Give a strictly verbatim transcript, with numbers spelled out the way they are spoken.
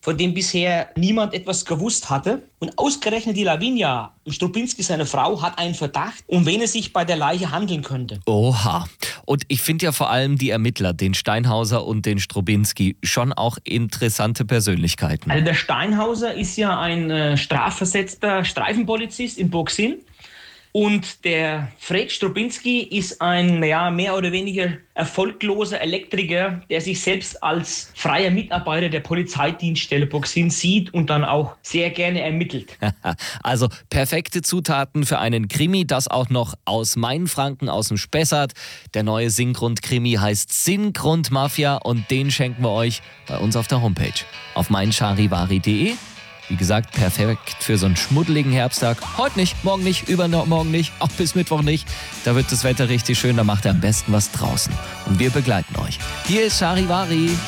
von dem bisher niemand etwas gewusst hatte. Und ausgerechnet die Lavinia, Strubinski, seine Frau, hat einen Verdacht, um wen es sich bei der Leiche handeln könnte. Oha. Und ich finde ja vor allem die Ermittler, den Steinhauser und den Strubinski, schon auch interessante Persönlichkeiten. Also der Steinhauser ist ja ein äh, strafversetzter Streifenpolizist in Boxing. Und der Fred Strubinski ist ein ja, mehr oder weniger erfolgloser Elektriker, der sich selbst als freier Mitarbeiter der Polizeidienststelle Boxing sieht und dann auch sehr gerne ermittelt. Also perfekte Zutaten für einen Krimi, das auch noch aus Mainfranken, aus dem Spessart. Der neue Singrund-Krimi heißt Singrund Mafia und den schenken wir euch bei uns auf der Homepage auf mein charivari punkt de. Wie gesagt, perfekt für so einen schmuddeligen Herbsttag. Heute nicht, morgen nicht, übermorgen nicht, auch bis Mittwoch nicht. Da wird das Wetter richtig schön, da macht ihr am besten was draußen. Und wir begleiten euch. Hier ist Charivari.